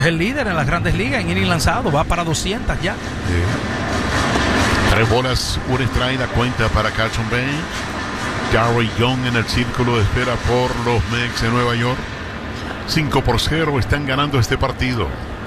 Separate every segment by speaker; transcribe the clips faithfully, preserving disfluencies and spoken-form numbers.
Speaker 1: Es el líder en las grandes ligas en inning lanzado, va para doscientas ya.
Speaker 2: Sí. Tres bolas, un strike, la cuenta para Carson Bench. Gary Young en el círculo de espera por los Mets de Nueva York. cinco por cero están ganando este partido.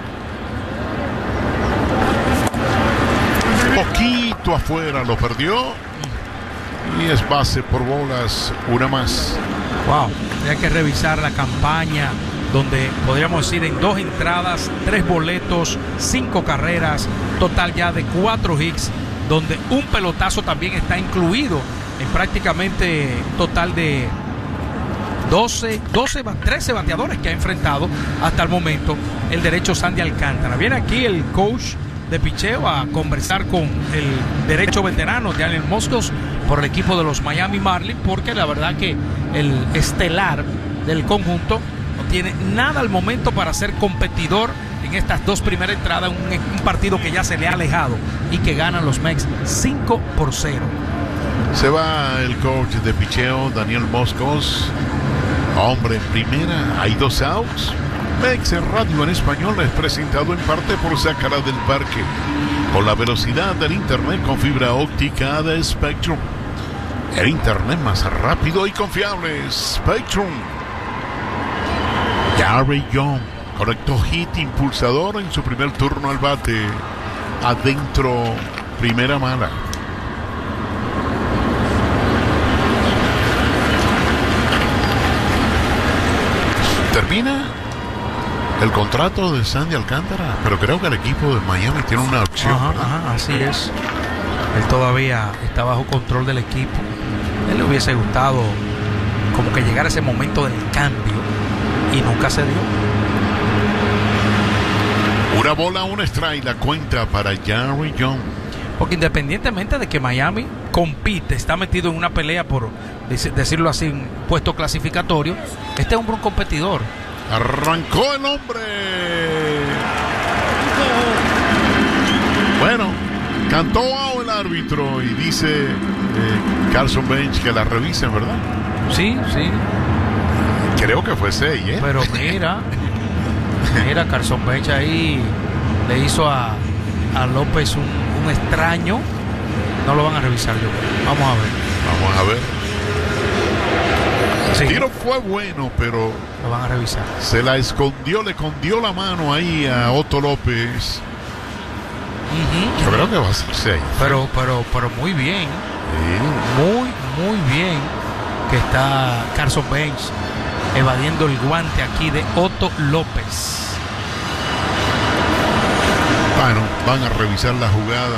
Speaker 2: Poquito afuera lo perdió. Y es base por bolas, una más.
Speaker 1: Wow, hay que revisar la campaña donde podríamos decir en dos entradas, tres boletos, cinco carreras, total ya de cuatro hits, donde un pelotazo también está incluido en prácticamente total de doce, doce, trece bateadores que ha enfrentado hasta el momento el derecho Sandy Alcántara. Viene aquí el coach de picheo a conversar con el derecho veterano Daniel Moscos por el equipo de los Miami Marlins, porque la verdad que el estelar del conjunto no tiene nada al momento para ser competidor en estas dos primeras entradas, un, un partido que ya se le ha alejado y que ganan los Mets cinco por cero.
Speaker 2: Se va el coach de picheo Daniel Moscos. Hombre, en primera, hay dos outs. Mex Radio en español es presentado en parte por Sácara del Parque, con la velocidad del internet con fibra óptica de Spectrum. El internet más rápido y confiable, Spectrum. Gary Young, correcto hit impulsador en su primer turno al bate. Adentro, primera mala. Termina el contrato de Sandy Alcántara, pero creo que el equipo de Miami tiene una opción.
Speaker 1: Ajá, ajá, así es. Él todavía está bajo control del equipo. A él le hubiese gustado como que llegara ese momento del cambio y nunca se dio.
Speaker 2: Una bola, un strike, la cuenta para Gary Young.
Speaker 1: Porque independientemente de que Miami compite, está metido en una pelea por decirlo así, un puesto clasificatorio, este hombre es un competidor.
Speaker 2: Arrancó el hombre. Bueno, cantó out el árbitro y dice eh, Carson Bench que la revisen, ¿verdad?
Speaker 1: Sí, sí.
Speaker 2: Creo que fue seis, ¿eh?
Speaker 1: Pero mira, mira, Carson Bench ahí le hizo a, a López un, un extraño. No lo van a revisar, yo creo. Vamos a ver.
Speaker 2: Vamos a ver. El
Speaker 1: Sí.
Speaker 2: tiro fue bueno, pero
Speaker 1: Lo van a revisar.
Speaker 2: se la escondió, le escondió la mano ahí a Otto López.
Speaker 1: Uh-huh.
Speaker 2: Yo creo que va a ser seis.
Speaker 1: Pero, pero, pero muy bien.
Speaker 2: Sí.
Speaker 1: Muy, muy bien que está Carson Bench evadiendo el guante aquí de Otto López.
Speaker 2: Bueno, van a revisar la jugada.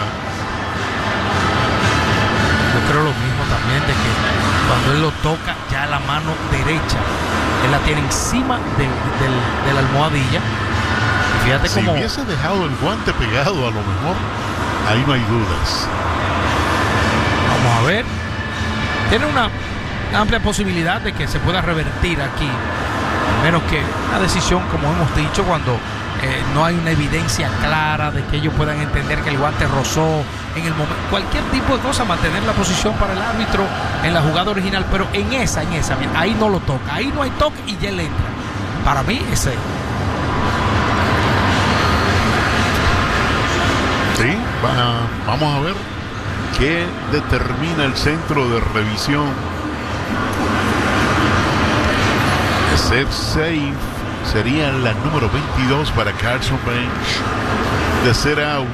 Speaker 1: Yo creo lo mismo también de que cuando él lo toca ya la mano derecha, él la tiene encima del, del, de la almohadilla. Y fíjate
Speaker 2: Si
Speaker 1: cómo
Speaker 2: hubiese dejado el guante pegado, a lo mejor, ahí no hay dudas.
Speaker 1: vamos a ver, tiene una amplia posibilidad de que se pueda revertir aquí, al menos que una decisión, como hemos dicho, cuando eh, no hay una evidencia clara de que ellos puedan entender que el guante rozó en el momento, cualquier tipo de cosa, mantener la posición para el árbitro en la jugada original, pero en esa, en esa, ahí no lo toca, ahí no hay toque y ya él entra. Para mí ese.
Speaker 2: Sí, va, vamos a ver qué determina el centro de revisión. De ser safe sería la número veintidós para Carson Bench. De ser out,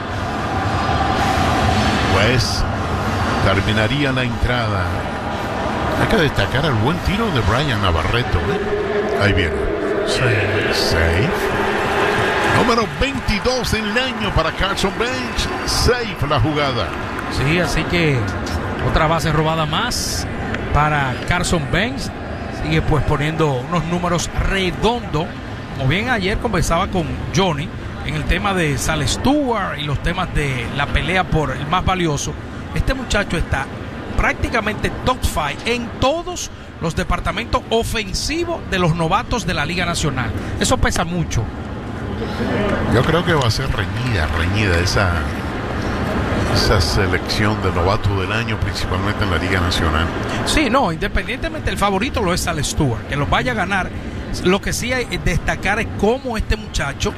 Speaker 2: pues terminaría la entrada. Hay que destacar el buen tiro de Brian Navarreto, ¿eh? Ahí viene.
Speaker 1: Sí.
Speaker 2: Safe. Número veintidós en el año para Carson Bench. Safe la jugada.
Speaker 1: Sí, así que otra base robada más para Carson Bench. Sigue pues poniendo unos números redondos. Como bien ayer conversaba con Johnny en el tema de Sal Stewart y los temas de la pelea por el más valioso. Este muchacho está prácticamente top cinco en todos los departamentos ofensivos de los novatos de la Liga Nacional. Eso pesa mucho.
Speaker 2: Yo creo que va a ser reñida, reñida esa, esa selección de novato del año, principalmente en la Liga Nacional.
Speaker 1: Sí, no, independientemente el favorito lo es Sal Stewart. Que los vaya a ganar Lo que sí hay que destacar es cómo este muchacho